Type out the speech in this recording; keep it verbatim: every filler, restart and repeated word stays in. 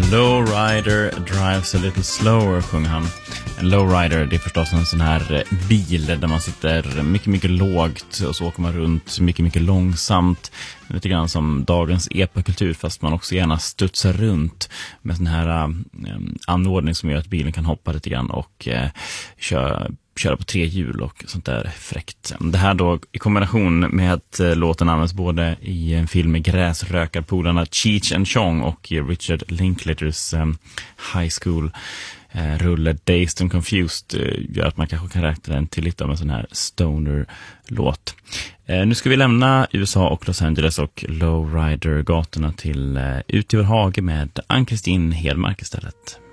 Lowrider drives a little slower, sjunger han. En lowrider, det är förstås en sån här bil där man sitter mycket, mycket lågt och så åker man runt mycket, mycket långsamt. Lite grann som dagens epakultur, fast man också gärna studsar runt med sån här äh, anordning som gör att bilen kan hoppa lite grann och äh, köra köra på tre hjul och sånt där fräckt. Det här då i kombination med att eh, låten används både i en film med gräsrökarpolarna Cheech and Chong och i Richard Linklaters eh, High School eh, rulle Dazed and Confused eh, gör att man kanske kan räkna den till lite av en sån här stoner-låt. Eh, nu ska vi lämna U S A och Los Angeles och Lowrider-gatorna till eh, ut i vår hage med Ann-Kristin Hedmark istället.